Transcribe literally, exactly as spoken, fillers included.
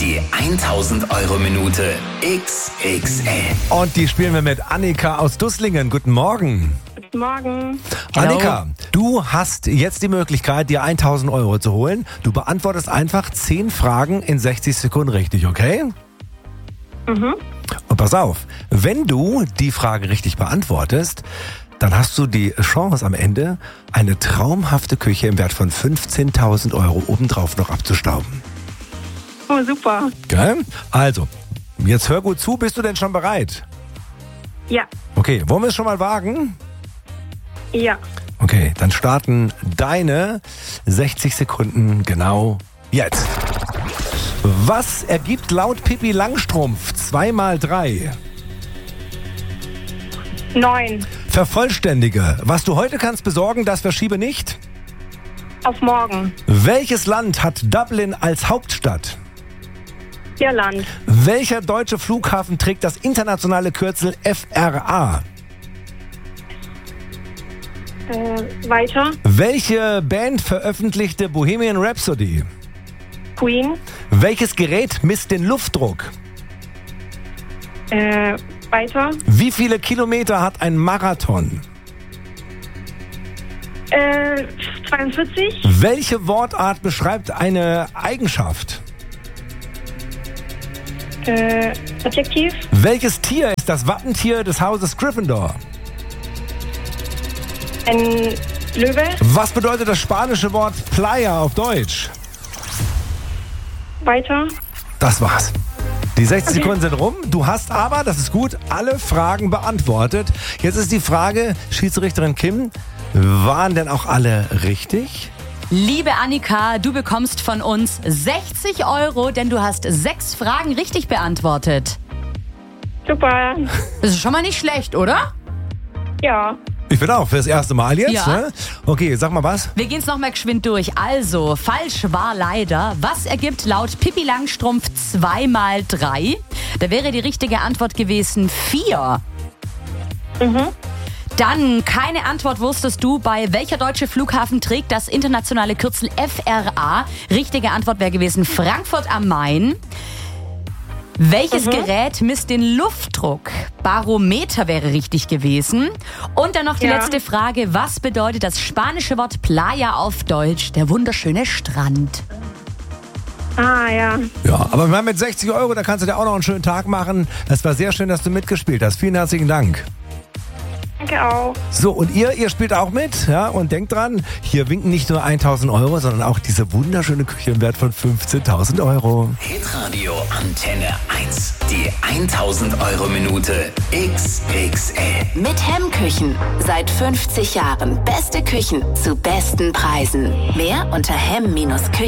Die tausend Euro Minute X X L. Und die spielen wir mit Annika aus Dusslingen. Guten Morgen. Guten Morgen. Annika, du hast jetzt die Möglichkeit, dir tausend Euro zu holen. Du beantwortest einfach zehn Fragen in sechzig Sekunden richtig, okay? Mhm. Und pass auf, wenn du die Frage richtig beantwortest, dann hast du die Chance am Ende, eine traumhafte Küche im Wert von fünfzehntausend Euro obendrauf noch abzustauben. Oh, super. Okay? Also, jetzt hör gut zu. Bist du denn schon bereit? Ja. Okay, wollen wir es schon mal wagen? Ja. Okay, dann starten deine sechzig Sekunden genau jetzt. Was ergibt laut Pippi Langstrumpf zwei mal drei? Neun. Vervollständige. Was du heute kannst besorgen, das verschiebe nicht. Auf morgen. Welches Land hat Dublin als Hauptstadt? Irland. Welcher deutsche Flughafen trägt das internationale Kürzel F R A? Äh, weiter. Welche Band veröffentlichte Bohemian Rhapsody? Queen. Welches Gerät misst den Luftdruck? Äh, weiter. Wie viele Kilometer hat ein Marathon? Äh, zweiundvierzig. Welche Wortart beschreibt eine Eigenschaft? Äh, Adjektiv. Welches Tier ist das Wappentier des Hauses Gryffindor? Ein Löwe. Was bedeutet das spanische Wort Playa auf Deutsch? Weiter. Das war's. Die sechzig Okay. Sekunden sind rum. Du hast aber, das ist gut, alle Fragen beantwortet. Jetzt ist die Frage, Schiedsrichterin Kim, waren denn auch alle richtig? Liebe Annika, du bekommst von uns sechzig Euro, denn du hast sechs Fragen richtig beantwortet. Super. Das ist schon mal nicht schlecht, oder? Ja. Ich bin auch, fürs erste Mal jetzt. Ja. Ne? Okay, sag mal was. Wir gehen's noch mal geschwind durch. Also, falsch war leider. Was ergibt laut Pippi Langstrumpf zwei mal drei? Da wäre die richtige Antwort gewesen vier. Mhm. Dann, keine Antwort wusstest du, bei welcher deutsche Flughafen trägt das internationale Kürzel F R A? Richtige Antwort wäre gewesen Frankfurt am Main. Welches Mhm. Gerät misst den Luftdruck? Barometer wäre richtig gewesen. Und dann noch die Ja. letzte Frage. Was bedeutet das spanische Wort Playa auf Deutsch? Der wunderschöne Strand. Ah, ja. Ja, aber wir haben mit sechzig Euro, da kannst du dir auch noch einen schönen Tag machen. Es war sehr schön, dass du mitgespielt hast. Vielen herzlichen Dank. Danke auch. So, und ihr, ihr spielt auch mit, ja, und denkt dran, hier winken nicht nur tausend Euro, sondern auch diese wunderschöne Küche im Wert von fünfzehntausend Euro. Hitradio Antenne eins. Die tausend Euro Minute X X L. Mit Hemmküchen. Seit fünfzig Jahren. Beste Küchen zu besten Preisen. Mehr unter hemm Bindestrich küchen.